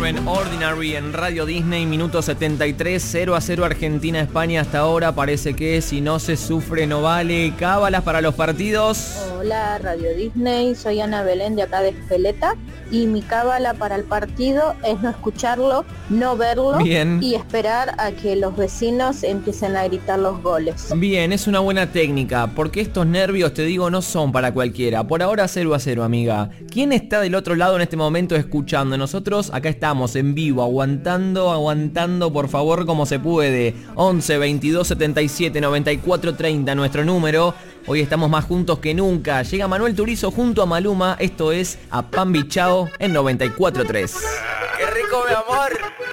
Beethoven, Ordinary en Radio Disney, minuto 73, 0-0 Argentina-España hasta ahora. Parece que si no se sufre no vale. Cábalas para los partidos. Hola Radio Disney, soy Ana Belén de acá de Espeleta y mi cábala para el partido es no escucharlo, no verlo. Bien. Y esperar a que los vecinos empiecen a gritar los goles. Bien, es una buena técnica, porque estos nervios, te digo, no son para cualquiera. Por ahora 0-0, amiga. ¿Quién está del otro lado en este momento escuchando? Nosotros acá estamos en vivo, aguantando, por favor, como se puede. 11 22 77 94 30, nuestro número. Hoy estamos más juntos que nunca. Llega Manuel Turizo junto a Maluma. Esto es A Pan Bichao en 94.3. ¡Qué rico, mi amor!